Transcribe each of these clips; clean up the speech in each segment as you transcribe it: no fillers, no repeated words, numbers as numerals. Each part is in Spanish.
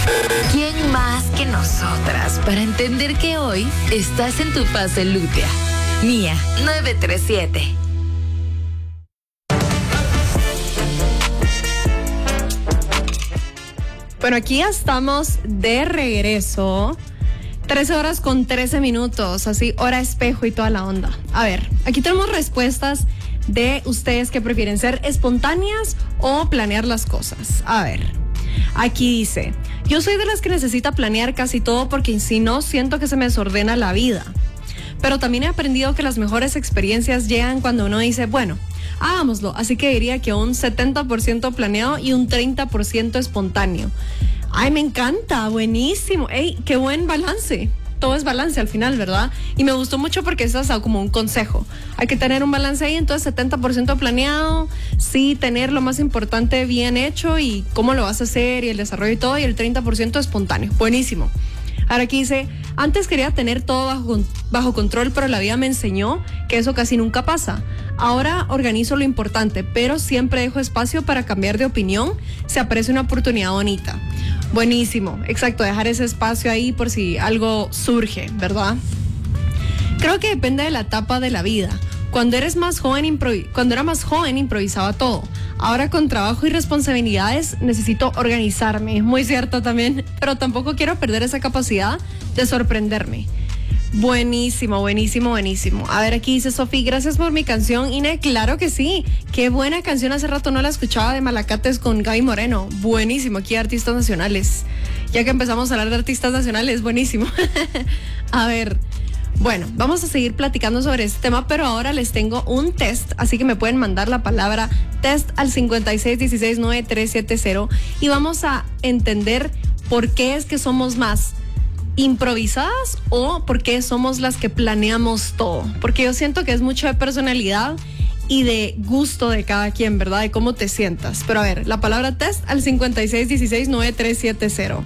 ¿Quién más que nosotras para entender que hoy estás en tu fase lútea? Mía 937. Bueno, aquí ya estamos de regreso. 13 horas con 13 minutos, así, hora espejo y toda la onda. A ver, aquí tenemos respuestas de ustedes que prefieren ser espontáneas o planear las cosas. A ver, aquí dice, yo soy de las que necesita planear casi todo porque si no, siento que se me desordena la vida. Pero también he aprendido que las mejores experiencias llegan cuando uno dice, bueno, hagámoslo. Así que diría que un 70% planeado y un 30% espontáneo. Ay, me encanta, buenísimo. Ey, qué buen balance. Todo es balance al final, ¿verdad? Y me gustó mucho porque eso es como un consejo. Hay que tener un balance ahí, entonces 70% planeado, sí, tener lo más importante bien hecho y cómo lo vas a hacer y el desarrollo y todo, y el 30% espontáneo. Buenísimo. Ahora aquí dice, antes quería tener todo bajo control, pero la vida me enseñó que eso casi nunca pasa. Ahora organizo lo importante, pero siempre dejo espacio para cambiar de opinión si aparece una oportunidad bonita. Buenísimo, exacto, dejar ese espacio ahí por si algo surge, ¿verdad? Creo que depende de la etapa de la vida. Cuando era más joven improvisaba todo. Ahora con trabajo y responsabilidades necesito organizarme. Muy cierto también, pero tampoco quiero perder esa capacidad de sorprenderme. Buenísimo, buenísimo, buenísimo. A ver, aquí dice Sofi, gracias por mi canción. Ine, claro que sí. Qué buena canción, hace rato no la escuchaba, de Malacates con Gaby Moreno. Buenísimo, aquí artistas nacionales. Ya que empezamos a hablar de artistas nacionales, buenísimo. A ver, bueno, vamos a seguir platicando sobre este tema, pero ahora les tengo un test, así que me pueden mandar la palabra test al 56169370 y vamos a entender por qué es que somos más improvisadas o por qué somos las que planeamos todo, porque yo siento que es mucho de personalidad y de gusto de cada quien, ¿verdad? De cómo te sientas. Pero a ver, la palabra test al 56169370.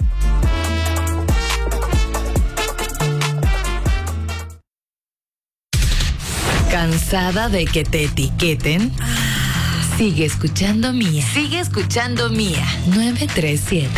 ¿Cansada de que te etiqueten? Sigue escuchando Mía. Sigue escuchando Mía 937.